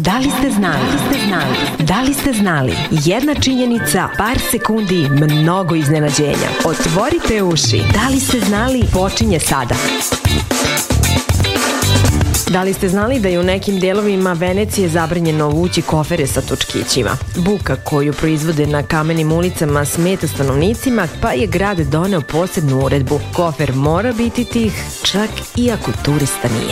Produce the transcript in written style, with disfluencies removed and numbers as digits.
Da li ste znali? Da li ste znali? Jedna činjenica, par sekundi, mnogo iznenađenja. Otvorite uši. Da li ste znali? Počinje sada. Da li ste znali da je u nekim delovima Venecije zabranjeno vući kofere sa točkićima? Buka koju proizvode na kamenim ulicama smeta stanovnicima, pa je grad doneo posebnu uredbu. Kofer mora biti tih, čak i ako turista nije.